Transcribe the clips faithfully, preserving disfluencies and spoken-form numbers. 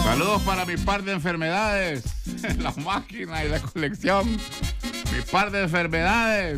Saludos para mi par de enfermedades, la máquina y la colección. Mi par de enfermedades.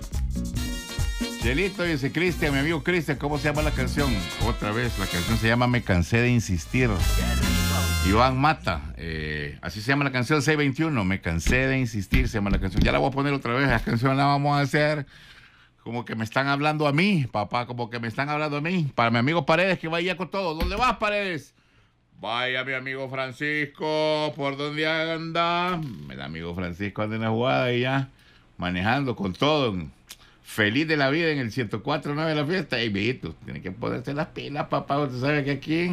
Chelito, dice Cristian, mi amigo Cristian, ¿cómo se llama la canción? Otra vez, la canción se llama Me cansé de insistir. Iván Mata, eh, así se llama la canción, seis veintiuno, Me cansé de insistir, se llama la canción. Ya la voy a poner otra vez, la canción la vamos a hacer como que me están hablando a mí, papá, como que me están hablando a mí. Para mi amigo Paredes, que vaya con todo. ¿Dónde vas, Paredes? Vaya, mi amigo Francisco, ¿por dónde anda? El amigo Francisco anda en la jugada y ya, manejando con todo. Feliz de la vida en el ciento cuatro punto nueve de la fiesta. Ey, Vito, tiene que ponerse las pilas, papá. Usted sabe que aquí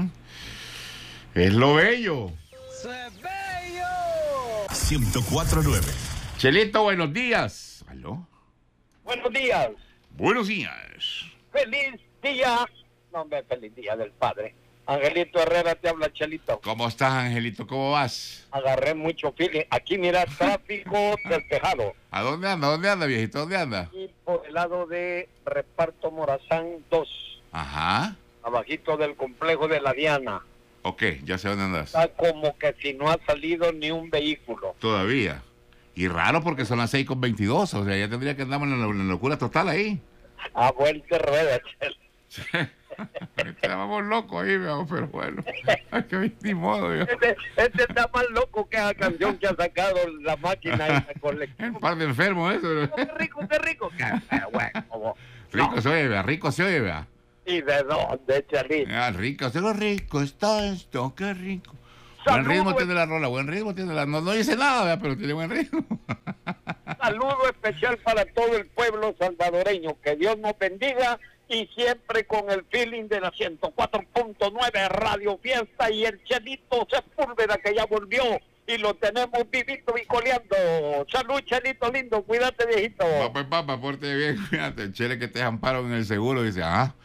es lo bello. ¡Es bello! ciento cuatro punto nueve. Chelito, buenos días. ¿Aló? Buenos días. Buenos días. Feliz día. No, hombre, feliz día del padre. Angelito Herrera te habla, Chelito. ¿Cómo estás, Angelito? ¿Cómo vas? Agarré mucho feeling. Aquí, mira, tráfico despejado. ¿A dónde anda? ¿Dónde anda, viejito? ¿Dónde anda? Y por el lado de Reparto Morazán dos. Ajá. Abajito del complejo de la Diana. Ok, ya sé dónde andas. Está como que si no ha salido ni un vehículo. Todavía. Y raro porque son las seis con veintidós. O sea, ya tendría que andar en la, en la locura total ahí. A vuelta rueda, Chel. Estábamos locos ahí, pero bueno. Que ni modo, yo. Este, este está más loco que la canción que ha sacado la máquina y la colección. Un par de enfermos, eso. ¡Qué rico, qué rico! Qué bueno, rico no. se oye, vea, rico se oye, vea. ¿Y de dónde, Chelito? Ah, rico, se lo rico está esto, qué rico. Buen Saludo, ritmo tiene la rola, buen ritmo tiene la... No, no dice nada, vea, pero tiene buen ritmo. Saludo especial para todo el pueblo salvadoreño. Que Dios nos bendiga y siempre con el feeling de la ciento cuatro punto nueve Radio Fiesta y el Chelito Sepúlveda que ya volvió y lo tenemos vivito y coleando. Salud, Chelito lindo, cuídate, viejito. Papá, papá, porte bien, cuídate. El Chele que te amparo en el seguro, dice, ah.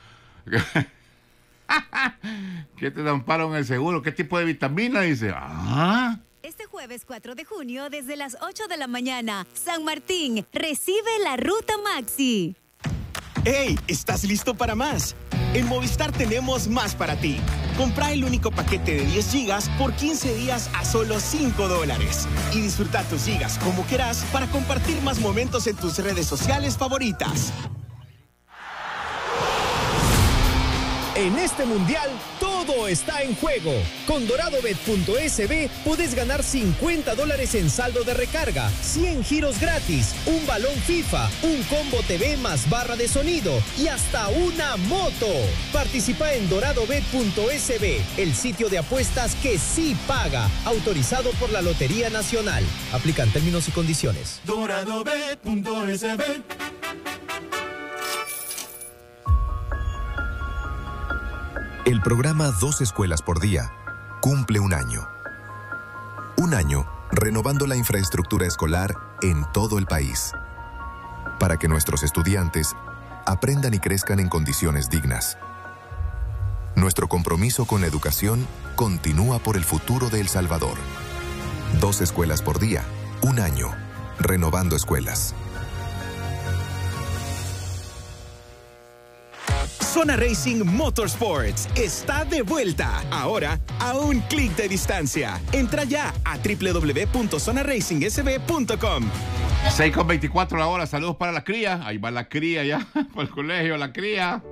¿Qué te amparo en el seguro? ¿Qué tipo de vitamina? Dice, ah. Este jueves cuatro de junio, desde las ocho de la mañana, San Martín recibe la Ruta Maxi. ¡Hey! ¿Estás listo para más? En Movistar tenemos más para ti. Compra el único paquete de diez gigas por quince días a solo cinco dólares. Y disfruta tus gigas como quieras para compartir más momentos en tus redes sociales favoritas. En este mundial, todo está en juego. Con doradobet punto es be puedes ganar cincuenta dólares en saldo de recarga, cien giros gratis, un balón FIFA, un combo T V más barra de sonido y hasta una moto. Participa en doradobet punto es be, el sitio de apuestas que sí paga. Autorizado por la Lotería Nacional. Aplican términos y condiciones. doradobet punto es be. El programa Dos Escuelas por Día cumple un año. Un año renovando la infraestructura escolar en todo el país, para que nuestros estudiantes aprendan y crezcan en condiciones dignas. Nuestro compromiso con la educación continúa por el futuro de El Salvador. Dos Escuelas por Día, un año, renovando escuelas. Zona Racing Motorsports está de vuelta, ahora a un clic de distancia. Entra ya a doble u doble u doble u punto zona racing s b punto com. seis con veinticuatro la hora, saludos para la cría. Ahí va la cría ya, para el colegio, la cría.